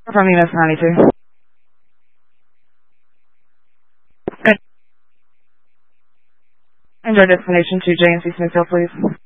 From EMS 92. Good. Enjoy destination to JNC Smithfield, please.